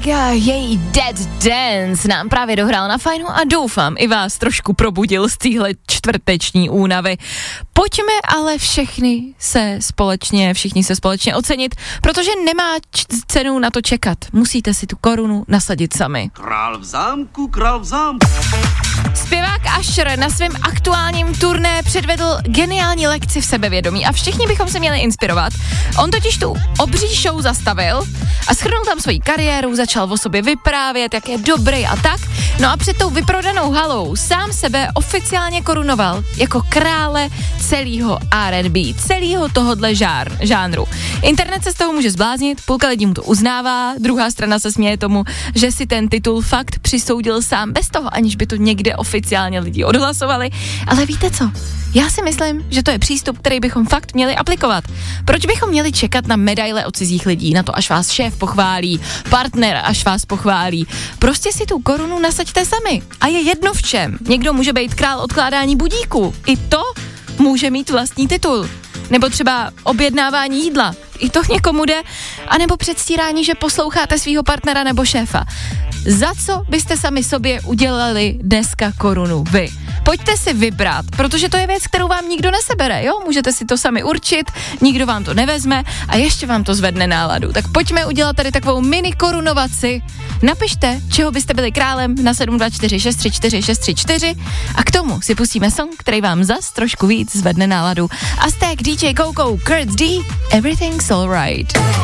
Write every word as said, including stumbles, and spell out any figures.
Gaga, její Dead Dance nám právě dohrál na fajnu a doufám i vás trošku probudil z téhle čtvrteční únavy. Pojďme ale všechny se společně, všichni se společně ocenit, protože nemá č- cenu na to čekat. Musíte si tu korunu nasadit sami. Král v zámku, král v zámku. Zpěvák Usher na svém aktuálním turné předvedl geniální lekci v sebevědomí a všichni bychom se měli inspirovat. On totiž tu obří show zastavil a shrnul tam svoji kariéru, začal o sobě vyprávět, jak je dobrý a tak. No a před tou vyprodanou halou sám sebe oficiálně korunoval jako krále celého R and B, celého tohodle žár, žánru. Internet se z toho může zbláznit, půlka lidí mu to uznává, druhá strana se směje tomu, že si ten titul fakt přisoudil sám bez toho, aniž by to někde oficiálně lidi odhlasovali. Ale víte co? Já si myslím, že to je přístup, který bychom fakt měli aplikovat. Proč bychom měli čekat na medaile od cizích lidí, na to, až vás šéf pochválí, partner, až vás pochválí? Prostě si tu korunu nasaďte sami. A je jedno v čem. Někdo může být král odkládání budíku. I to může mít vlastní titul. Nebo třeba objednávání jídla. I to někomu jde. A nebo předstírání, že posloucháte svého partnera nebo šéfa. Za co byste sami sobě udělali dneska korunu vy? Pojďte si vybrat, protože to je věc, kterou vám nikdo nesebere, jo? Můžete si to sami určit, nikdo vám to nevezme a ještě vám to zvedne náladu. Tak pojďme udělat tady takovou mini korunovaci. Napište, čeho byste byli králem na sedm dva čtyři šest tři čtyři šest tři čtyři a k tomu si pustíme song, který vám zas trošku víc zvedne náladu. Aztek, D J Coco, Kurt D, Everything's Alright.